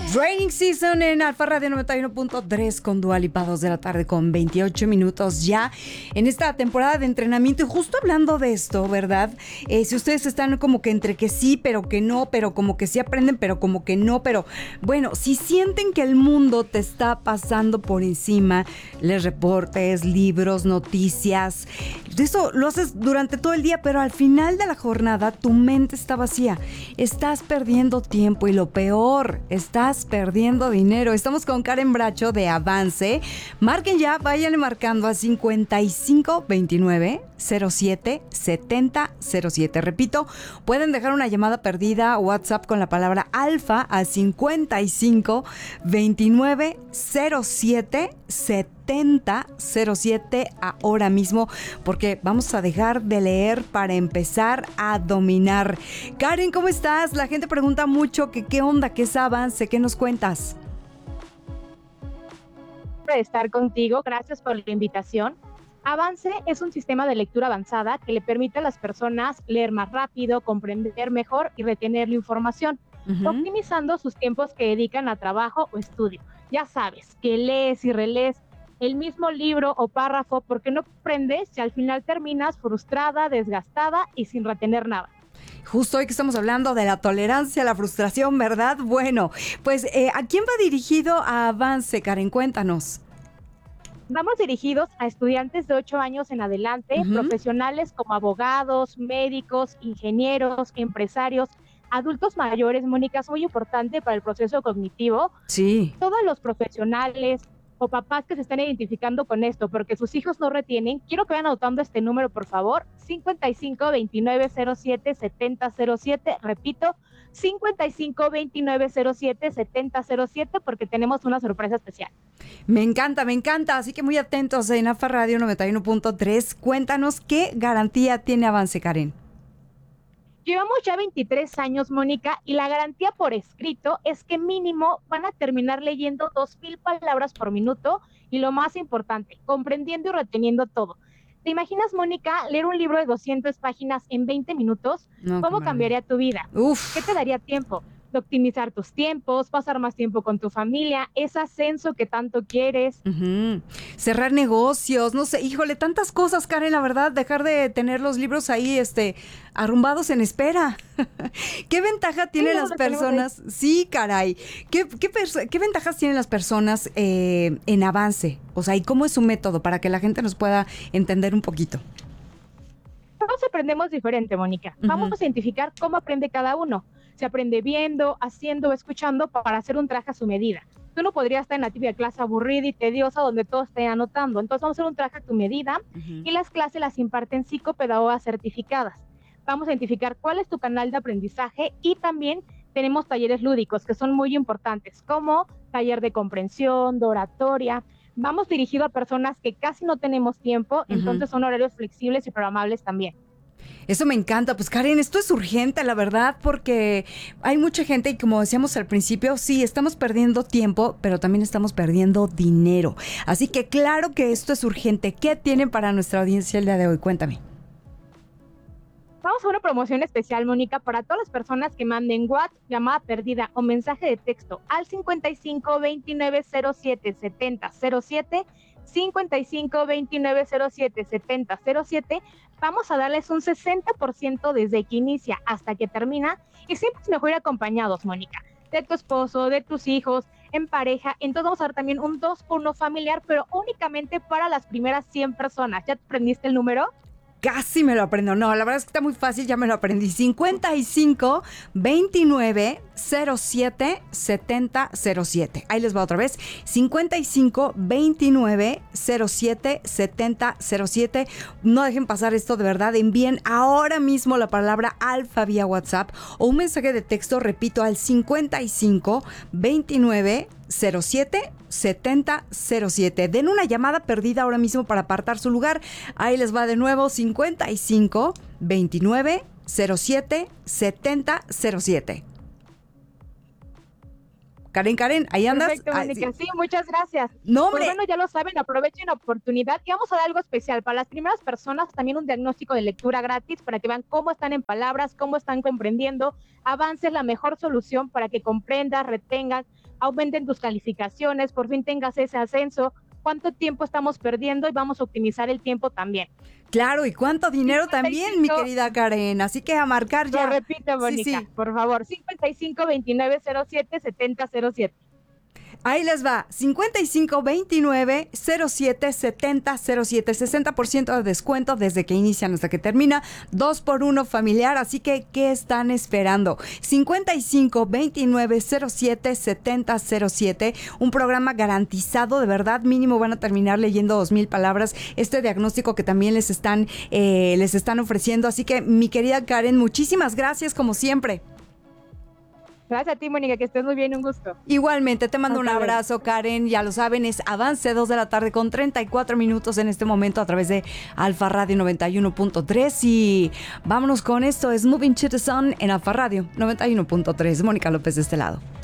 Raining Season en Alfa Radio 91.3 con Dua Lipa, 2 de la tarde con 28 minutos ya en esta temporada de entrenamiento. Y justo hablando de esto, ¿verdad? Si ustedes están como que entre que sí, pero que no, pero como que sí aprenden, pero como que no, pero bueno, si sienten que el mundo te está pasando por encima, les reportes, libros, noticias, eso lo haces durante todo el día, pero al final de la jornada tu mente está vacía, estás perdiendo tiempo y lo peor, estás perdiendo dinero. Estamos con Karen Bracho de Avance. Marquen ya, váyanle marcando a 5529 07 70 07. Repito, pueden dejar una llamada perdida o WhatsApp con la palabra alfa a 55 29 07 70 07 ahora mismo, porque vamos a dejar de leer para empezar a dominar. Karen, ¿cómo estás? La gente pregunta mucho que qué onda, qué es Avance, ¿qué nos cuentas? De estar contigo, gracias por la invitación. Avance es un sistema de lectura avanzada que le permite a las personas leer más rápido, comprender mejor y retener la información, optimizando sus tiempos que dedican a trabajo o estudio. Ya sabes, que lees y relees el mismo libro o párrafo porque no comprendes y al final terminas frustrada, desgastada y sin retener nada. Justo hoy que estamos hablando de la tolerancia a la frustración, ¿verdad? Bueno, pues ¿a quién va dirigido a Avance, Karen? Cuéntanos. Vamos dirigidos a estudiantes de 8 años en adelante, profesionales como abogados, médicos, ingenieros, empresarios, adultos mayores. Mónica, es muy importante para el proceso cognitivo. Sí. Todos los profesionales o papás que se están identificando con esto porque sus hijos no retienen, quiero que vayan anotando este número, por favor, 55 29 07 70 07, repito, 55 29 07 70 07, porque tenemos una sorpresa especial. Me encanta, así que muy atentos en AFA Radio 91.3. Cuéntanos qué garantía tiene Avance, Karen. Llevamos ya 23 años, Mónica, y la garantía por escrito es que mínimo van a terminar leyendo 2,000 palabras por minuto y lo más importante, comprendiendo y reteniendo todo. ¿Te imaginas, Mónica, leer un libro de 200 páginas en 20 minutos? No, ¿cómo cambiaría tu vida? Uf. ¿Qué te daría tiempo? De optimizar tus tiempos, pasar más tiempo con tu familia, ese ascenso que tanto quieres. Cerrar negocios, no sé, híjole, tantas cosas, Karen, la verdad, dejar de tener los libros ahí, arrumbados en espera. ¿Qué ventaja tienen las personas? Sí, caray. ¿Qué ventajas tienen las personas en Avance? O sea, ¿y cómo es su método para que la gente nos pueda entender un poquito? Todos aprendemos diferente, Mónica. Vamos a identificar cómo aprende cada uno. Se aprende viendo, haciendo o escuchando para hacer un traje a su medida. Tú no podrías estar en la típica clase aburrida y tediosa donde todos estén anotando. Entonces vamos a hacer un traje a tu medida y las clases las imparten psicopedagogas certificadas. Vamos a identificar cuál es tu canal de aprendizaje y también tenemos talleres lúdicos que son muy importantes, como taller de comprensión, de oratoria. Vamos dirigido a personas que casi no tenemos tiempo, entonces son horarios flexibles y programables también. Eso me encanta. Pues Karen, esto es urgente, la verdad, porque hay mucha gente y como decíamos al principio, sí, estamos perdiendo tiempo, pero también estamos perdiendo dinero. Así que claro que esto es urgente. ¿Qué tienen para nuestra audiencia el día de hoy? Cuéntame. Vamos a una promoción especial, Mónica, para todas las personas que manden WhatsApp, llamada perdida o mensaje de texto al 55 29 07 70 07, 55 29 07 70 07. Vamos a darles un 60% desde que inicia hasta que termina, y siempre es mejor ir acompañados, Mónica, de tu esposo, de tus hijos, en pareja. Entonces vamos a dar también un 2x1 familiar, pero únicamente para las primeras 100 personas. ¿Ya te aprendiste el número? Casi me lo aprendo. No, la verdad es que está muy fácil, ya me lo aprendí. 55 29 07 70 07. Ahí les va otra vez. 55 29 07 70 07. No dejen pasar esto, de verdad. Envíen ahora mismo la palabra alfa vía WhatsApp o un mensaje de texto, repito, al 55 29 07 70 07. Den una llamada perdida ahora mismo para apartar su lugar. Ahí les va de nuevo: 55 29 07 70 07. Karen, ahí andas. Perfecto, Mónica. Sí, muchas gracias. No, hombre. Pues bueno, ya lo saben, aprovechen la oportunidad y vamos a dar algo especial para las primeras personas, también un diagnóstico de lectura gratis para que vean cómo están en palabras, cómo están comprendiendo. Avance es la mejor solución para que comprendas, retengas aumenten tus calificaciones, por fin tengas ese ascenso. ¿Cuánto tiempo estamos perdiendo? Y vamos a optimizar el tiempo también. Claro, y cuánto dinero 55, también, mi querida Karen. Así que a marcar ya. Lo repito, Mónica, por favor. 55 29 07 70 07. Ahí les va, 55 29 07 70 07, 60% de descuento desde que inician hasta que termina, 2x1 familiar, así que ¿qué están esperando? 55 29 07 70 07, un programa garantizado, de verdad, mínimo van a terminar leyendo 2,000 palabras, este diagnóstico que también les están ofreciendo, así que mi querida Karen, muchísimas gracias como siempre. Gracias a ti, Mónica, que estés muy bien, un gusto. Igualmente, te mando un abrazo, Karen. Ya lo saben, es Avance 2 de la tarde con 34 minutos en este momento a través de Alfa Radio 91.3. Y vámonos con esto, es Moving to the Sun en Alfa Radio 91.3. Mónica López de este lado.